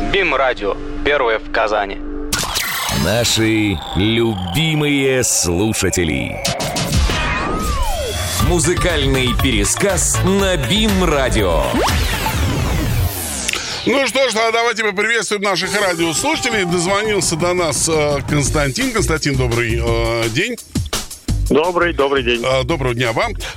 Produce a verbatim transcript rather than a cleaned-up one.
БИМ-радио. Первое в Казани. Наши любимые слушатели. Музыкальный пересказ на БИМ-радио. Ну что ж, давайте поприветствуем наших радиослушателей. Дозвонился до нас Константин. Константин, добрый э, день. Добрый, добрый день. Доброго дня вам.